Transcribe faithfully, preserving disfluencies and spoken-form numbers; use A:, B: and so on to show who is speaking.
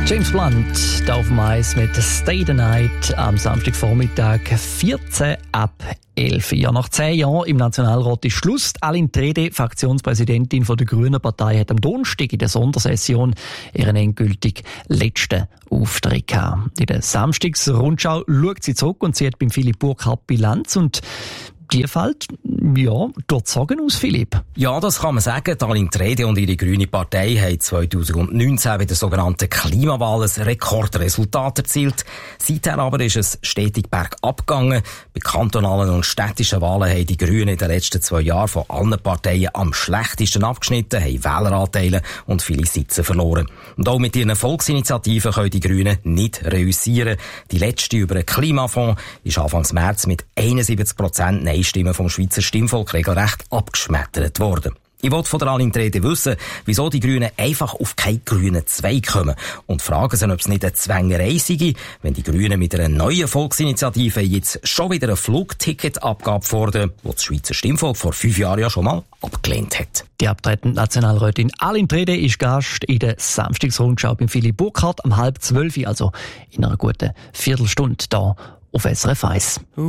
A: James Blunt, da auf dem Eis mit Stay the Night am Samstagvormittag vierzehn ab elf. Ja, nach zehn Jahren im Nationalrat ist Schluss. Aline Trede, Fraktionspräsidentin von der Grünen Partei, hat am Donnerstag in der Sondersession ihren endgültig letzten Auftritt gehabt. In der Samstagsrundschau schaut sie zurück und sie hat beim Philipp Burkhardt Bilanz und die fällt, ja, durchzogen aus, Philipp.
B: Ja, das kann man sagen. Aline Trede und ihre grüne Partei haben zwanzig neunzehn bei der sogenannten Klimawahl ein Rekordresultat erzielt. Seither aber ist es stetig bergab gegangen. Bei kantonalen und städtischen Wahlen haben die Grünen in den letzten zwei Jahren von allen Parteien am schlechtesten abgeschnitten, haben Wähleranteile und viele Sitze verloren. Und auch mit ihren Volksinitiativen können die Grünen nicht reüssieren. Die letzte über einen Klimafonds ist Anfang März mit einundsiebzig Prozent Nein Stimmen vom Schweizer Stimmvolk regelrecht abgeschmettert worden. Ich wollte von der Aline Trede wissen, wieso die Grünen einfach auf keinen grünen Zweig kommen und fragen sie, ob es nicht eine Zwängerei sei, wenn die Grünen mit einer neuen Volksinitiative jetzt schon wieder eine Flugticketabgabe fordern, die das Schweizer Stimmvolk vor fünf Jahren ja schon mal abgelehnt hat.
A: Die abtretende Nationalrätin Aline Trede ist Gast in der Samstagsrundschau beim Philipp Burkhardt am halb zwölf, also in einer guten Viertelstunde da auf S R F eins.